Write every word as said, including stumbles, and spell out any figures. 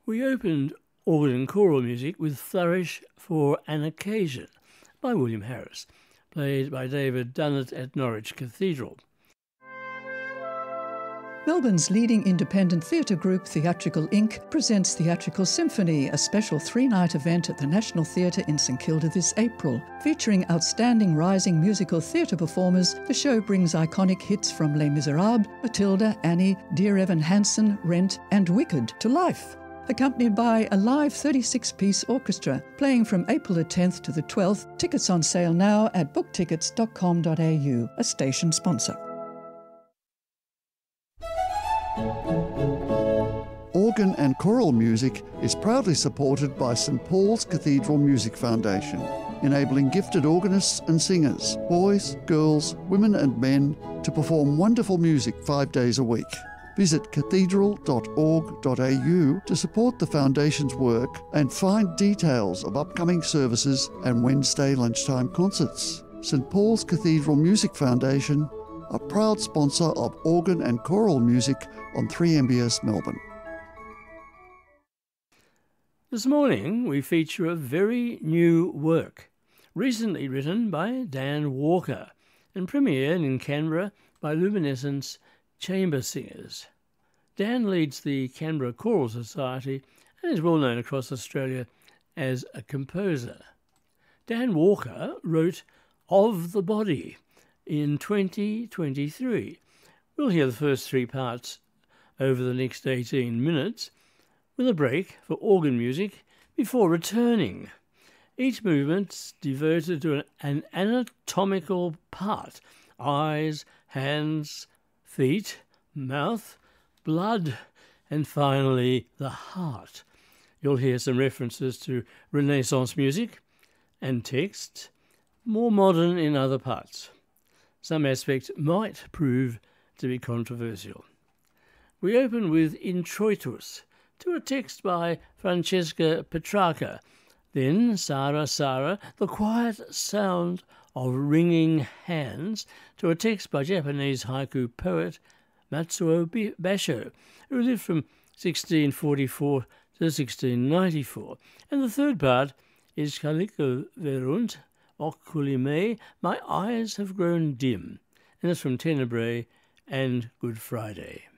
We opened organ and choral music with Flourish for an Occasion by William Harris, played by David Dunnett at Norwich Cathedral. Melbourne's leading independent theatre group, Theatrical Incorporated, presents Theatrical Symphony, a special three-night event at the National Theatre in St Kilda this April. Featuring outstanding rising musical theatre performers, the show brings iconic hits from Les Miserables, Matilda, Annie, Dear Evan Hansen, Rent and Wicked to life, accompanied by a live thirty-six piece orchestra, playing from April the tenth to the twelfth. Tickets on sale now at book tickets dot com dot a u, a station sponsor. Organ and choral music is proudly supported by St Paul's Cathedral Music Foundation, enabling gifted organists and singers, boys, girls, women and men, to perform wonderful music five days a week. Visit cathedral dot org dot a u to support the Foundation's work and find details of upcoming services and Wednesday lunchtime concerts. St Paul's Cathedral Music Foundation, a proud sponsor of organ and choral music on three M B S Melbourne. This morning we feature a very new work, recently written by Dan Walker and premiered in Canberra by Luminescence Chamber Singers. Dan leads the Canberra Choral Society and is well known across Australia as a composer. Dan Walker wrote Of the Body in twenty twenty-three. We'll hear the first three parts over the next eighteen minutes, with a break for organ music before returning. Each movement's devoted to an anatomical part: eyes, hands, feet, mouth, blood, and finally the heart. You'll hear some references to Renaissance music and text, more modern in other parts. Some aspects might prove to be controversial. We open with Introitus, to a text by Francesca Petrarca, then Sara Sara, the quiet sound of ringing hands, to a text by Japanese haiku poet Matsuo Basho, who lived from sixteen forty-four to sixteen ninety-four. And the third part is Calico Verunt Oculi Me, My Eyes Have Grown Dim, and it's from Tenebrae and Good Friday.